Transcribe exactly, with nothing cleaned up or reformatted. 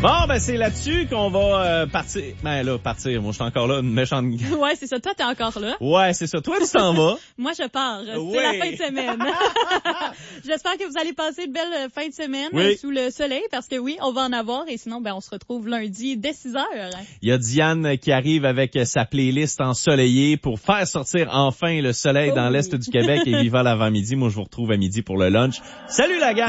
Bon, ben c'est là-dessus qu'on va euh, partir. Ben là, partir. Moi, je suis encore là, une méchante... Ouais, c'est ça. Toi, t'es encore là. Ouais, c'est ça. Toi, tu t'en vas. Moi, je pars. Oui. C'est la fin de semaine. J'espère que vous allez passer une belle fin de semaine Oui. euh, sous le soleil, parce que oui, on va en avoir. Et sinon, ben on se retrouve lundi dès six heures. Il y a Diane qui arrive avec sa playlist ensoleillée pour faire sortir enfin le soleil Oh dans oui. l'Est du Québec et Viva l'avant-midi. Moi, je vous retrouve à midi pour le lunch. Salut la gang!